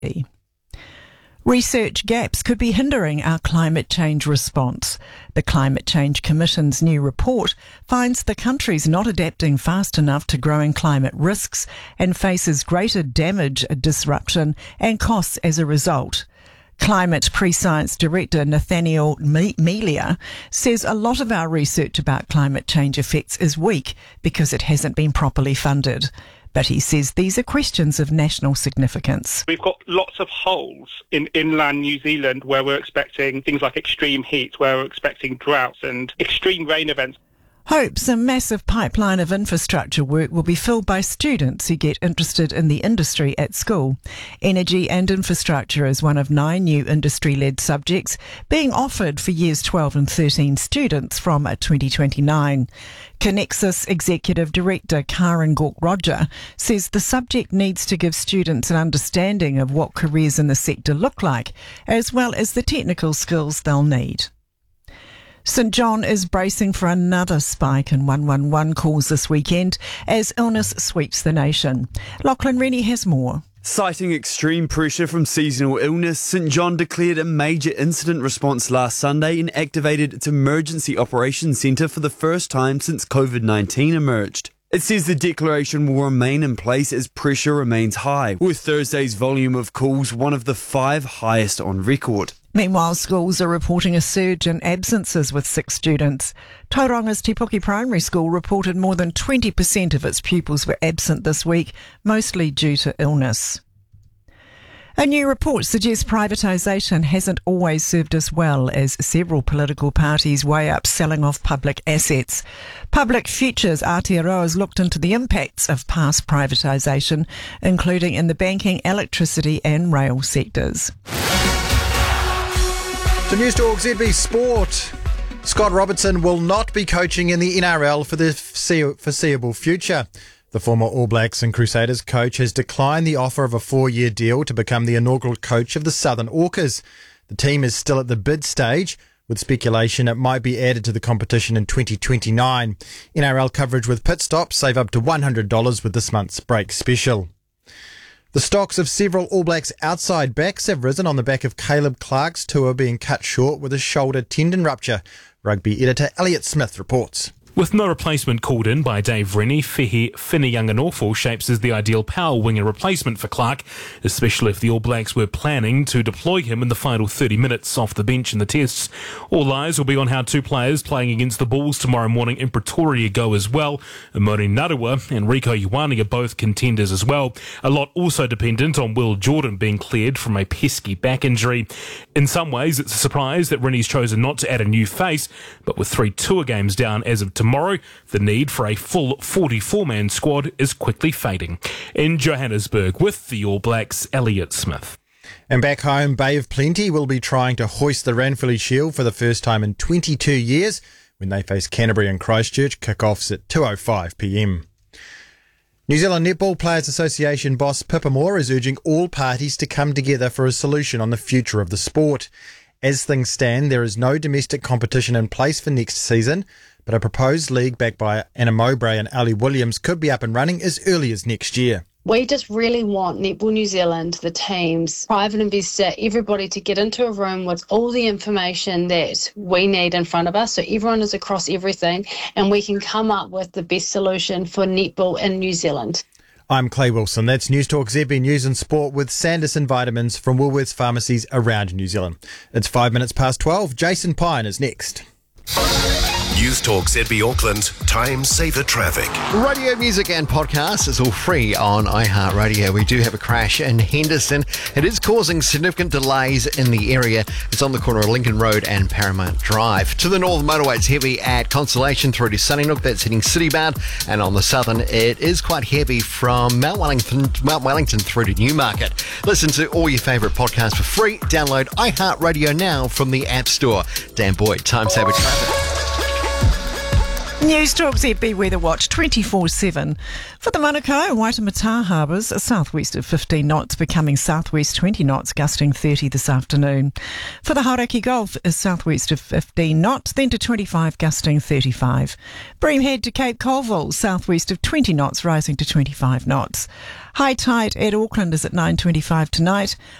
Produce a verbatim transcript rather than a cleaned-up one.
Research gaps could be hindering our climate change response. The Climate Change Commission's new report finds the country's not adapting fast enough to growing climate risks and faces greater damage, disruption and costs as a result. Climate Pre-Science Director Nathaniel Melia says a lot of our research about climate change effects is weak because it hasn't been properly funded. But he says these are questions of national significance. We've got lots of holes in inland New Zealand where we're expecting things like extreme heat, where we're expecting droughts and extreme rain events. Hopes a massive pipeline of infrastructure work will be filled by students who get interested in the industry at school. Energy and infrastructure is one of nine new industry-led subjects being offered for years twelve and thirteen students from twenty twenty-nine. Connexus Executive Director Karen Gork-Roger says the subject needs to give students an understanding of what careers in the sector look like, as well as the technical skills they'll need. St John is bracing for another spike in one one one calls this weekend as illness sweeps the nation. Lachlan Rennie has more. Citing extreme pressure from seasonal illness, St John declared a major incident response last Sunday and activated its Emergency Operations Centre for the first time since COVID nineteen emerged. It says the declaration will remain in place as pressure remains high, with Thursday's volume of calls one of the five highest on record. Meanwhile, schools are reporting a surge in absences with six students. Tauranga's Te Puke Primary School reported more than twenty percent of its pupils were absent this week, mostly due to illness. A new report suggests privatisation hasn't always served us well as several political parties weigh up selling off public assets. Public Futures Aotearoa has looked into the impacts of past privatisation, including in the banking, electricity and rail sectors. To News Talk Z B Sport. Scott Robertson will not be coaching in the N R L for the foreseeable future. The former All Blacks and Crusaders coach has declined the offer of a four-year deal to become the inaugural coach of the Southern Orcas. The team is still at the bid stage, with speculation it might be added to the competition in twenty twenty-nine. N R L coverage with pit stops save up to one hundred dollars with this month's break special. The stocks of several All Blacks outside backs have risen on the back of Caleb Clarke's tour being cut short with a shoulder tendon rupture. Rugby editor Elliot Smith reports. With no replacement called in by Dave Rennie, Fehi Whineyanganawful shapes as the ideal power winger replacement for Clarke, especially if the All Blacks were planning to deploy him in the final thirty minutes off the bench in the tests. All eyes will be on how two players playing against the Bulls tomorrow morning in Pretoria go as well. Moni Narawa and Rico Ioane are both contenders as well. A lot also dependent on Will Jordan being cleared from a pesky back injury. In some ways, it's a surprise that Rennie's chosen not to add a new face, but with three tour games down as of tomorrow, the need for a full forty-four man squad is quickly fading. In Johannesburg with the All Blacks, Elliot Smith. And back home, Bay of Plenty will be trying to hoist the Ranfurly Shield for the first time in twenty-two years when they face Canterbury and Christchurch. Kick-offs at two oh five p m. New Zealand Netball Players Association boss Pippa Moore is urging all parties to come together for a solution on the future of the sport. As things stand, there is no domestic competition in place for next season, but a proposed league backed by Anna Mowbray and Ali Williams could be up and running as early as next year. We just really want Netball New Zealand, the teams, private investor, everybody to get into a room with all the information that we need in front of us, so everyone is across everything and we can come up with the best solution for netball in New Zealand. I'm Clay Wilson. That's News Talk Z B News and Sport with Sanderson Vitamins from Woolworths pharmacies around New Zealand. It's five minutes past twelve. Jason Pine is next. News Talk Z B Auckland, time saver traffic. Radio, music and podcasts is all free on iHeartRadio. We do have a crash in Henderson. It is causing significant delays in the area. It's on the corner of Lincoln Road and Paramount Drive. To the northern motorway, it's heavy at Constellation through to Sunnyside. That's heading citybound. And on the southern, it is quite heavy from Mount Wellington, Mount Wellington through to Newmarket. Listen to all your favourite podcasts for free. Download iHeartRadio now from the App Store. Dan Boyd, time saver traffic. News Talk Z B Weather Watch twenty-four seven. For the Manukau and Waitemata harbours, a southwest of fifteen knots, becoming southwest twenty knots, gusting thirty this afternoon. For the Hauraki Gulf, a southwest of fifteen knots, then to twenty-five, gusting thirty-five. Bream Head to Cape Colville, southwest of twenty knots, rising to twenty-five knots. High tide at Auckland is at nine twenty-five tonight.